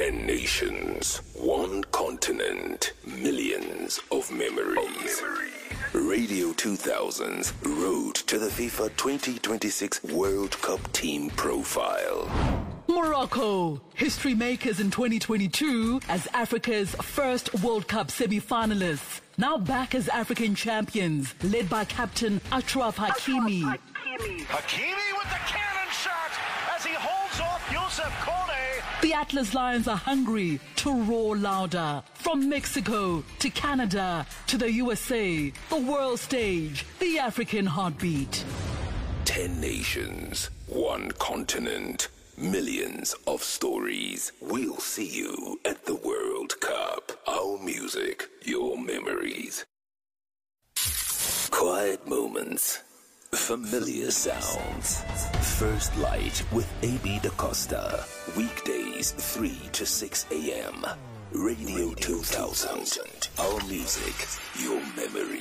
10 nations, one continent, millions of memories. Radio 2000's Road to the FIFA 2026 World Cup Team Profile. Morocco, history makers in 2022 as Africa's first World Cup semi-finalists. Now back as African champions, led by captain Achraf Hakimi. Hakimi with the cannon shot as he holds off Youssef Kone. The Atlas Lions are hungry to roar louder. From Mexico to Canada to the USA, the world stage, the African heartbeat. 10 nations, one continent, millions of stories. We'll see you at the World Cup. Our music, your memories. Quiet moments, familiar sounds. First Light with A.B. Da Costa. Weekdays 3 to 6 a.m. Radio 2000. Our music, your memories.